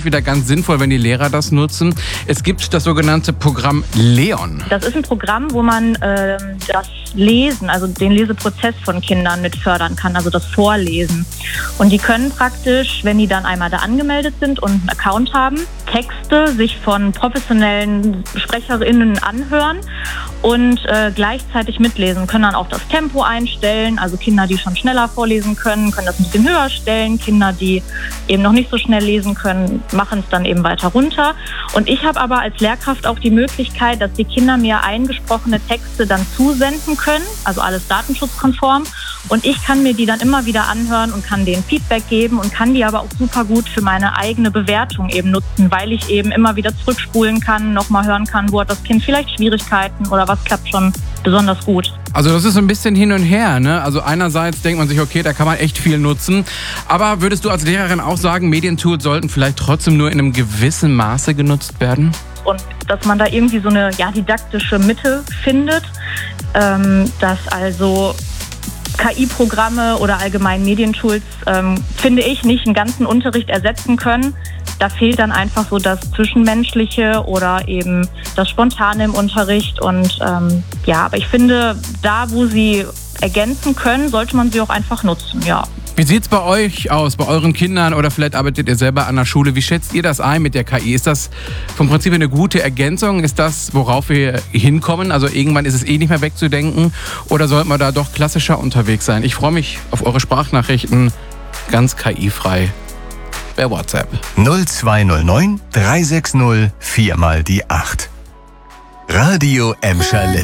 wieder ganz sinnvoll, wenn die Lehrer das nutzen. Es gibt das sogenannte Programm Leon. Das ist ein Programm, wo man das Lesen, also den Leseprozess von Kindern mit fördern kann, also das Vorlesen. Und die können praktisch, wenn die dann einmal da angemeldet sind und einen Account haben, Texte sich von professionellen SprecherInnen anhören und gleichzeitig mitlesen, können dann auch das Tempo einstellen. Also Kinder, die schon schneller vorlesen können das ein bisschen höher stellen. Kinder, die eben noch nicht so schnell lesen können, machen es dann eben weiter runter. Und ich habe aber als Lehrkraft auch die Möglichkeit, dass die Kinder mir eingesprochene Texte dann zusenden können, also alles datenschutzkonform. Und ich kann mir die dann immer wieder anhören und kann denen Feedback geben und kann die aber auch super gut für meine eigene Bewertung eben nutzen, weil ich eben immer wieder zurückspulen kann, nochmal hören kann, wo hat das Kind vielleicht Schwierigkeiten oder was klappt schon besonders gut. Also das ist so ein bisschen hin und her, ne? Also einerseits denkt man sich, okay, da kann man echt viel nutzen. Aber würdest du als Lehrerin auch sagen, Medientools sollten vielleicht trotzdem nur in einem gewissen Maße genutzt werden? Und dass man da irgendwie so eine didaktische Mitte findet, dass also KI-Programme oder allgemein Medientools, finde ich, nicht einen ganzen Unterricht ersetzen können. Da fehlt dann einfach so das Zwischenmenschliche oder eben das Spontane im Unterricht. Und aber ich finde, da wo sie ergänzen können, sollte man sie auch einfach nutzen, ja. Wie sieht's bei euch aus, bei euren Kindern oder vielleicht arbeitet ihr selber an der Schule? Wie schätzt ihr das ein mit der KI? Ist das vom Prinzip eine gute Ergänzung? Ist das, worauf wir hinkommen? Also irgendwann ist es nicht mehr wegzudenken oder sollten wir da doch klassischer unterwegs sein? Ich freue mich auf eure Sprachnachrichten, ganz KI-frei per WhatsApp. 0209 360 4 mal die 8. Radio Emscher Lippe.